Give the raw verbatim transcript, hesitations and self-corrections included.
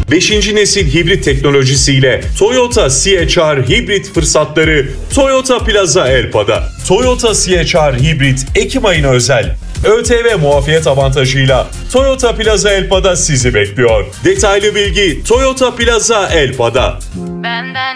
beşinci nesil hibrit teknolojisiyle Toyota C H R hibrit fırsatları Toyota Plaza Elpa'da. Toyota C H R hibrit Ekim ayına özel ÖTV muafiyet avantajıyla Toyota Plaza Elpa'da sizi bekliyor. Detaylı bilgi Toyota Plaza Elpa'da. Benden